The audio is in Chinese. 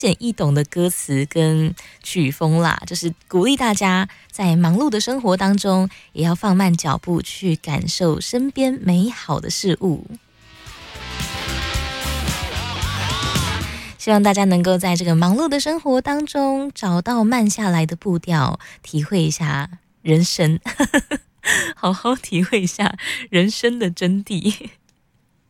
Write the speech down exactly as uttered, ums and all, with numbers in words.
简易懂的歌词跟曲风啦，就是鼓励大家在忙碌的生活当中，也要放慢脚步去感受身边美好的事物。希望大家能够在这个忙碌的生活当中找到慢下来的步调，体会一下人生好好体会一下人生的真谛。